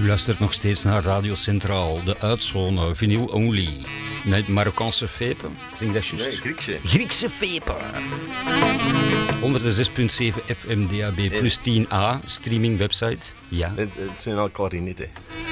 U luistert nog steeds naar Radio Centraal, de uitzone, vinyl only. Met Marokkaanse fepen, zeg dat juist? Nee, Griekse. Griekse fepen. 106.7 FM DAB plus 10A, streaming website. Ja. Het zijn al klarinetten.